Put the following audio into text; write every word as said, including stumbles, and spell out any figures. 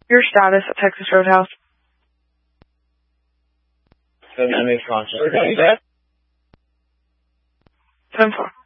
Your status at Texas Roadhouse. Then I made conscious. ten four.